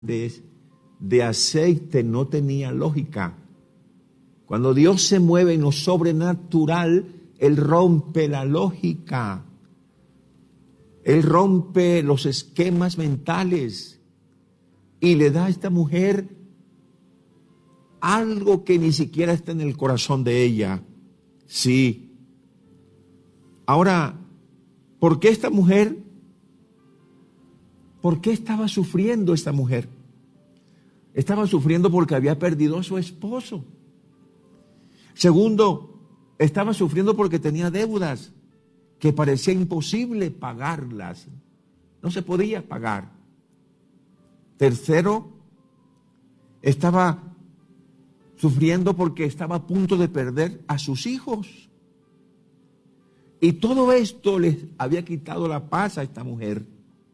de aceite no tenía lógica. Cuando Dios se mueve en lo sobrenatural, Él rompe la lógica. Él rompe los esquemas mentales y le da a esta mujer algo que ni siquiera está en el corazón de ella. Sí. Ahora, ¿por qué esta mujer? ¿Por qué estaba sufriendo esta mujer? Estaba sufriendo porque había perdido a su esposo. Segundo, estaba sufriendo porque tenía deudas que parecía imposible pagarlas. No se podía pagar. Tercero, estaba sufriendo porque estaba a punto de perder a sus hijos. Y todo esto les había quitado la paz a esta mujer.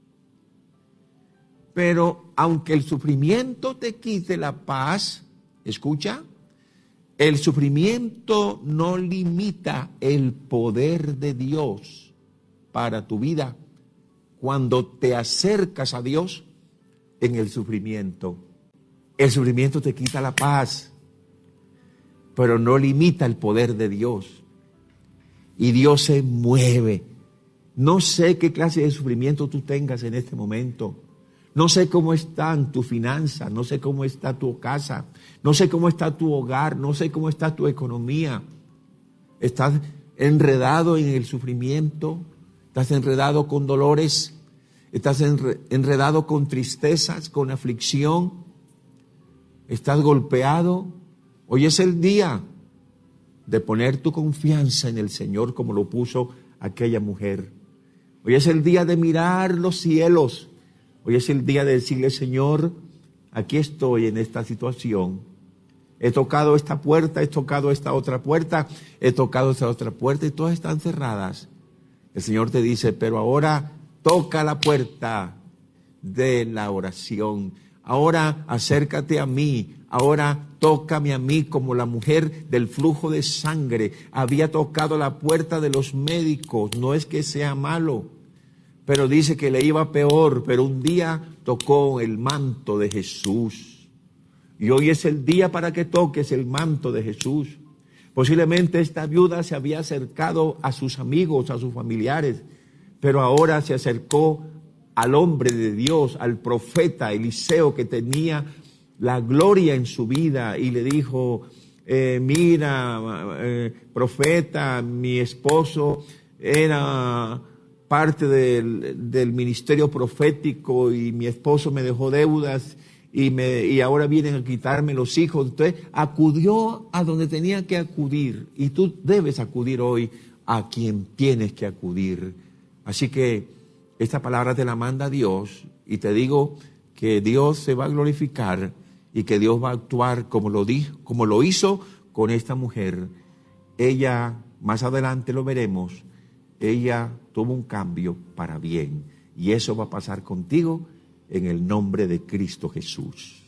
Pero aunque el sufrimiento te quite la paz, escucha, el sufrimiento no limita el poder de Dios para tu vida cuando te acercas a Dios en el sufrimiento. El sufrimiento te quita la paz, pero no limita el poder de Dios. Y Dios se mueve. No sé qué clase de sufrimiento tú tengas en este momento. No sé cómo están tus finanzas, no sé cómo está tu casa, no sé cómo está tu hogar, no sé cómo está tu economía. ¿Estás enredado en el sufrimiento? ¿Estás enredado con dolores? ¿Estás enredado con tristezas, con aflicción? ¿Estás golpeado? Hoy es el día de poner tu confianza en el Señor como lo puso aquella mujer. Hoy es el día de mirar los cielos. Hoy es el día de decirle, Señor, aquí estoy en esta situación. He tocado esta puerta, he tocado esta otra puerta, he tocado esta otra puerta y todas están cerradas. El Señor te dice, pero ahora toca la puerta de la oración. Ahora acércate a mí. Ahora tócame a mí como la mujer del flujo de sangre. Había tocado la puerta de los médicos. No es que sea malo, pero dice que le iba peor, pero un día tocó el manto de Jesús. Y hoy es el día para que toques el manto de Jesús. Posiblemente esta viuda se había acercado a sus amigos, a sus familiares, pero ahora se acercó al hombre de Dios, al profeta Eliseo, que tenía la gloria en su vida, y le dijo, mira, profeta, mi esposo era parte del ministerio profético y mi esposo me dejó deudas y ahora vienen a quitarme los hijos. Entonces acudió a donde tenía que acudir, y tú debes acudir hoy a quien tienes que acudir. Así que esta palabra te la manda Dios, y te digo que Dios se va a glorificar y que Dios va a actuar como lo hizo con esta mujer. Ella, más adelante lo veremos, ella tuvo un cambio para bien, y eso va a pasar contigo en el nombre de Cristo Jesús.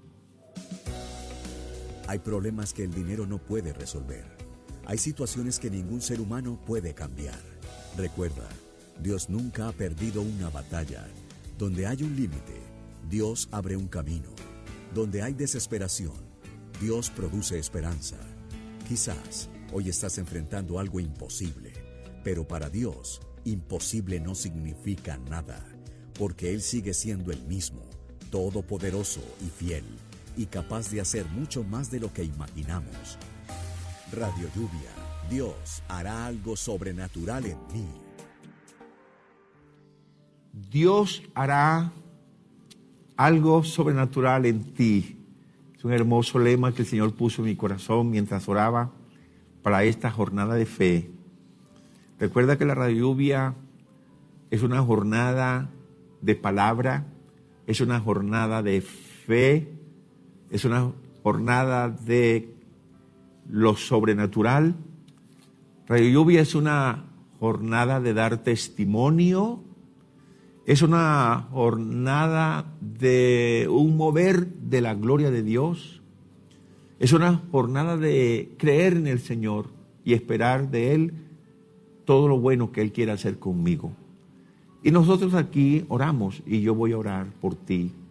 Hay problemas que el dinero no puede resolver. Hay situaciones que ningún ser humano puede cambiar. Recuerda, Dios nunca ha perdido una batalla. Donde hay un límite, Dios abre un camino. Donde hay desesperación, Dios produce esperanza. Quizás hoy estás enfrentando algo imposible, pero para Dios, imposible no significa nada, porque Él sigue siendo el mismo, todopoderoso y fiel, y capaz de hacer mucho más de lo que imaginamos. Radio Lluvia, Dios hará algo sobrenatural en ti. Dios hará algo sobrenatural en ti. Es un hermoso lema que el Señor puso en mi corazón mientras oraba para esta jornada de fe. Recuerda que la Radio Lluvia es una jornada de palabra, es una jornada de fe, es una jornada de lo sobrenatural. Radio Lluvia es una jornada de dar testimonio, es una jornada de un mover de la gloria de Dios, es una jornada de creer en el Señor y esperar de Él todo lo bueno que Él quiere hacer conmigo. Y nosotros aquí oramos, y yo voy a orar por ti.